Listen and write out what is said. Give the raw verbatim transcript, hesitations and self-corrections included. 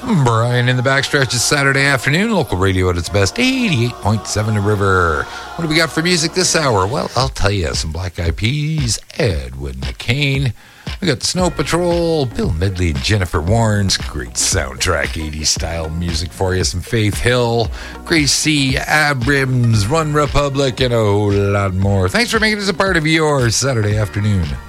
Brian in the backstretch is Saturday afternoon. Local radio at its best, eighty-eight point seven The River. What do we got for music this hour? Well, I'll tell you, some Black Eyed Peas, Edwin McCain. We got the Snow Patrol, Bill Medley and Jennifer Warnes. Great soundtrack, eighties style music for you. Some Faith Hill, Gracie Abrams, Run Republic, and a whole lot more. Thanks for making us a part of your Saturday afternoon.